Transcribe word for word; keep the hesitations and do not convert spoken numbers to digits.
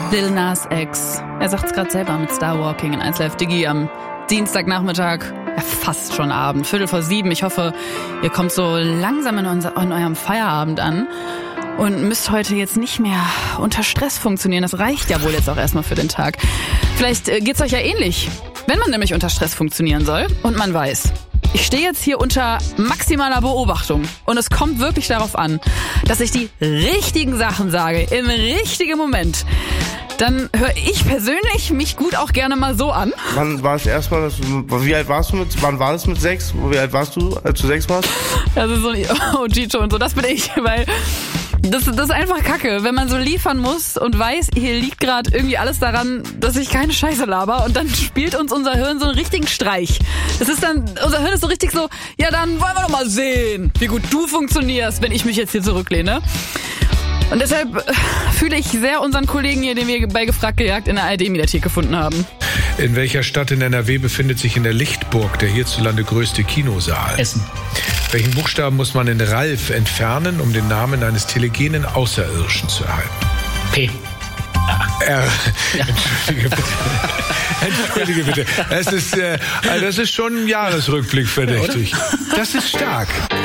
Lil Nas X. Er sagt's gerade selber mit Starwalking in eins Live Diggi am Dienstagnachmittag. Ja, fast schon Abend, Viertel vor sieben. Ich hoffe, ihr kommt so langsam in, unser, in eurem Feierabend an und müsst heute jetzt nicht mehr unter Stress funktionieren. Das reicht ja wohl jetzt auch erstmal für den Tag. Vielleicht äh, geht's euch ja ähnlich, wenn man nämlich unter Stress funktionieren soll und man weiß, ich stehe jetzt hier unter maximaler Beobachtung und es kommt wirklich darauf an, dass ich die richtigen Sachen sage im richtigen Moment. Dann höre ich persönlich mich gut auch gerne mal so an. Wann war es erstmal, dass du, wie alt warst du mit, wann war das mit sechs? Wie alt warst du, als du sechs warst? Das ist so ein O G-Ton, so das bin ich, weil das, das ist einfach Kacke, wenn man so liefern muss und weiß, hier liegt gerade irgendwie alles daran, dass ich keine Scheiße laber und dann spielt uns unser Hirn so einen richtigen Streich. Das ist dann, unser Hirn ist so richtig so, ja dann wollen wir doch mal sehen, wie gut du funktionierst, wenn ich mich jetzt hier zurücklehne. Und deshalb fühle ich sehr unseren Kollegen hier, den wir bei Gefragt gejagt in der A R D-Mediathek gefunden haben. In welcher Stadt in N R W befindet sich in der Lichtburg der hierzulande größte Kinosaal? Essen. Welchen Buchstaben muss man in Ralf entfernen, um den Namen eines telegenen Außerirdischen zu erhalten? P. R. Ja. Entschuldige bitte. Entschuldige bitte. Das ist, äh, das ist schon ein Jahresrückblick verdächtig. Das ist stark.